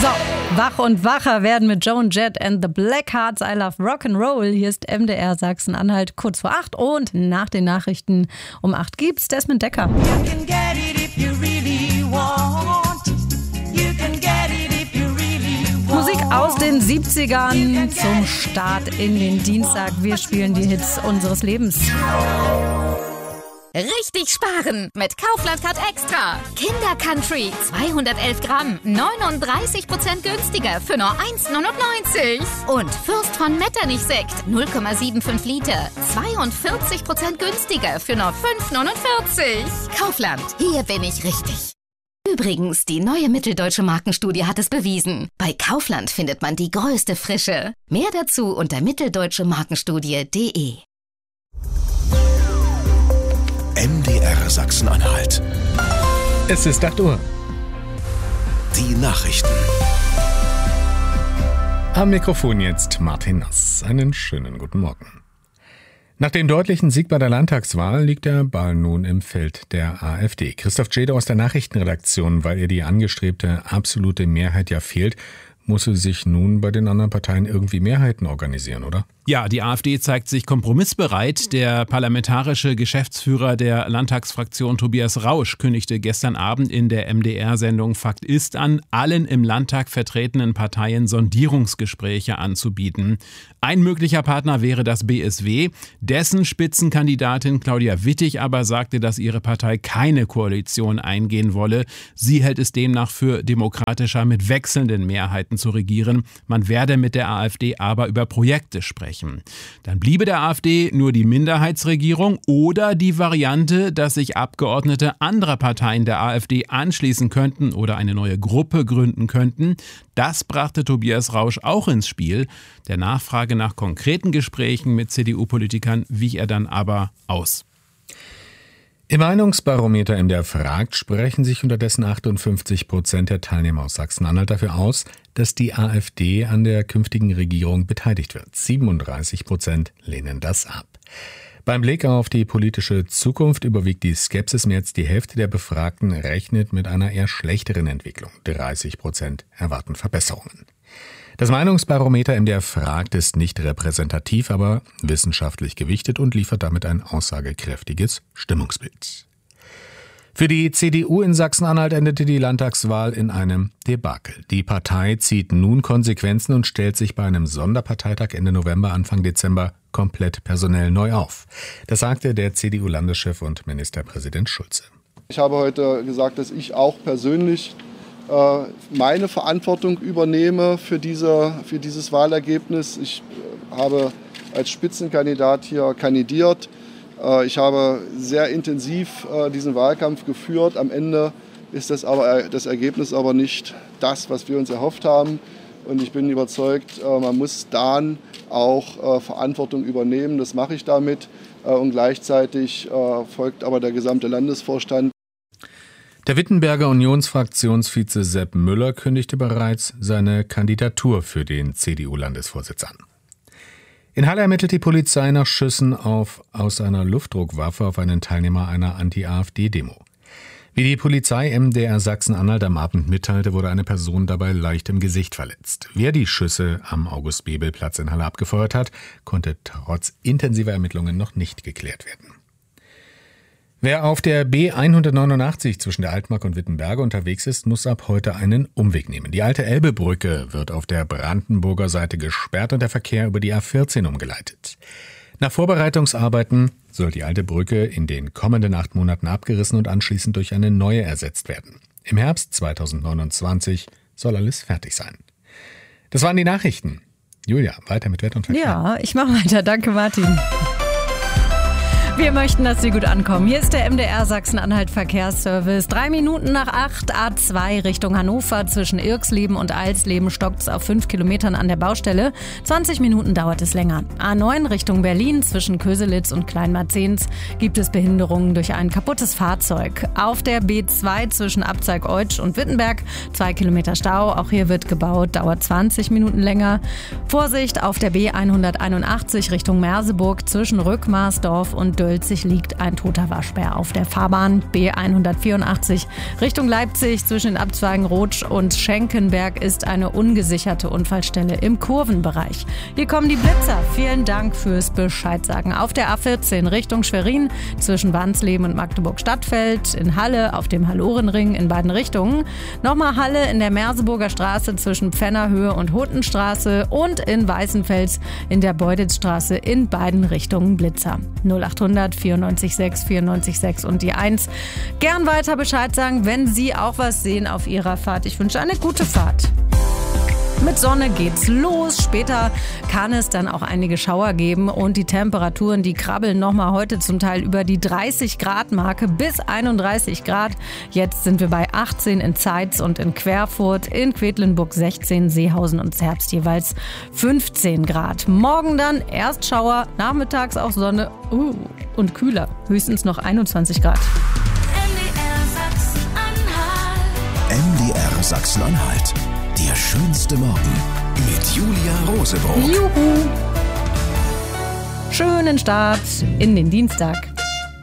Wach und wacher werden mit Joan Jett and the Blackhearts. I Love Rock'n'Roll. Hier ist MDR Sachsen-Anhalt kurz vor 8 und nach den Nachrichten um 8 gibt's Desmond Decker. Musik aus den 70ern zum Start in den Dienstag. Wir spielen die Hits unseres Lebens. Richtig sparen mit Kaufland Card Extra. Kinder Country 211 Gramm, 39% günstiger für nur 1,99. Und Fürst von Metternich Sekt 0,75 Liter, 42% günstiger für nur 5,49. Kaufland, hier bin ich richtig. Übrigens, die neue Mitteldeutsche Markenstudie hat es bewiesen. Bei Kaufland findet man die größte Frische. Mehr dazu unter mitteldeutschemarkenstudie.de. MDR Sachsen-Anhalt. Es ist 8 Uhr. Die Nachrichten. Am Mikrofon jetzt Martin Nass. Einen schönen guten Morgen. Nach dem deutlichen Sieg bei der Landtagswahl liegt der Ball nun im Feld der AfD. Christoph Tschede aus der Nachrichtenredaktion, weil ihr die angestrebte absolute Mehrheit ja fehlt, muss sie sich nun bei den anderen Parteien irgendwie Mehrheiten organisieren, oder? Ja, die AfD zeigt sich kompromissbereit. Der parlamentarische Geschäftsführer der Landtagsfraktion Tobias Rausch kündigte gestern Abend in der MDR-Sendung Fakt ist an, allen im Landtag vertretenen Parteien Sondierungsgespräche anzubieten. Ein möglicher Partner wäre das BSW. Dessen Spitzenkandidatin Claudia Wittig aber sagte, dass ihre Partei keine Koalition eingehen wolle. Sie hält es demnach für demokratischer, mit wechselnden Mehrheiten zu regieren. Man werde mit der AfD aber über Projekte sprechen. Dann bliebe der AfD nur die Minderheitsregierung oder die Variante, dass sich Abgeordnete anderer Parteien der AfD anschließen könnten oder eine neue Gruppe gründen könnten. Das brachte Tobias Rausch auch ins Spiel. Der Nachfrage nach konkreten Gesprächen mit CDU-Politikern wich er dann aber aus. Im Meinungsbarometer MDR fragt, sprechen sich unterdessen 58% der Teilnehmer aus Sachsen-Anhalt dafür aus, dass die AfD an der künftigen Regierung beteiligt wird. 37% lehnen das ab. Beim Blick auf die politische Zukunft überwiegt die Skepsis. Mehr als die Hälfte der Befragten rechnet mit einer eher schlechteren Entwicklung. 30% erwarten Verbesserungen. Das Meinungsbarometer MDR fragt ist nicht repräsentativ, aber wissenschaftlich gewichtet und liefert damit ein aussagekräftiges Stimmungsbild. Für die CDU in Sachsen-Anhalt endete die Landtagswahl in einem Debakel. Die Partei zieht nun Konsequenzen und stellt sich bei einem Sonderparteitag Ende November, Anfang Dezember komplett personell neu auf. Das sagte der CDU-Landeschef und Ministerpräsident Schulze. Ich habe heute gesagt, dass ich auch persönlich meine Verantwortung übernehme für dieses Wahlergebnis. Ich habe als Spitzenkandidat hier kandidiert. Ich habe sehr intensiv diesen Wahlkampf geführt. Am Ende ist das Ergebnis aber nicht das, was wir uns erhofft haben. Und ich bin überzeugt, man muss dann auch Verantwortung übernehmen. Das mache ich damit. Und gleichzeitig folgt aber der gesamte Landesvorstand. Der Wittenberger Unionsfraktionsvize Sepp Müller kündigte bereits seine Kandidatur für den CDU-Landesvorsitz an. In Halle ermittelt die Polizei nach Schüssen aus einer Luftdruckwaffe auf einen Teilnehmer einer Anti-AfD-Demo. Wie die Polizei MDR Sachsen-Anhalt am Abend mitteilte, wurde eine Person dabei leicht im Gesicht verletzt. Wer die Schüsse am August-Bebel-Platz in Halle abgefeuert hat, konnte trotz intensiver Ermittlungen noch nicht geklärt werden. Wer auf der B189 zwischen der Altmark und Wittenberge unterwegs ist, muss ab heute einen Umweg nehmen. Die alte Elbebrücke wird auf der Brandenburger Seite gesperrt und der Verkehr über die A14 umgeleitet. Nach Vorbereitungsarbeiten soll die alte Brücke in den kommenden 8 Monaten abgerissen und anschließend durch eine neue ersetzt werden. Im Herbst 2029 soll alles fertig sein. Das waren die Nachrichten. Julia, weiter mit Wetter und Verkehr. Ja, ich mache weiter. Danke, Martin. Wir möchten, dass Sie gut ankommen. Hier ist der MDR Sachsen-Anhalt Verkehrsservice. 3 Minuten nach 8, A2 Richtung Hannover. Zwischen Irxleben und Alsleben stockt es auf 5 Kilometern an der Baustelle. 20 Minuten dauert es länger. A9 Richtung Berlin. Zwischen Köselitz und Kleinmarzens gibt es Behinderungen durch ein kaputtes Fahrzeug. Auf der B2 zwischen Abzeig-Eutsch und Wittenberg 2 Kilometer Stau. Auch hier wird gebaut, dauert 20 Minuten länger. Vorsicht auf der B181 Richtung Merseburg zwischen Rückmarsdorf und Dölzig liegt ein toter Waschbär auf der Fahrbahn. B184 Richtung Leipzig zwischen den Abzweigen Rotsch und Schenkenberg ist eine ungesicherte Unfallstelle im Kurvenbereich. Hier kommen die Blitzer. Vielen Dank fürs Bescheid sagen. Auf der A14 Richtung Schwerin zwischen Wansleben und Magdeburg-Stadtfeld, in Halle auf dem Hallorenring in beiden Richtungen. Nochmal Halle in der Merseburger Straße zwischen Pfennerhöhe und Huttenstraße und in Weißenfels in der Beuditzstraße in beiden Richtungen Blitzer. 0800 94 6 94 6 und die 1. Gern weiter Bescheid sagen, wenn Sie auch was sehen auf Ihrer Fahrt. Ich wünsche eine gute Fahrt. Mit Sonne geht's los. Später kann es dann auch einige Schauer geben und die Temperaturen, die krabbeln nochmal heute zum Teil über die 30-Grad-Marke bis 31 Grad. Jetzt sind wir bei 18 in Zeitz und in Querfurt, in Quedlinburg 16, Seehausen und Zerbst jeweils 15 Grad. Morgen dann erst Schauer, nachmittags auch Sonne und kühler, höchstens noch 21 Grad. MDR Sachsen-Anhalt. Der schönste Morgen mit Julia Rosebrot. Juhu! Schönen Start in den Dienstag.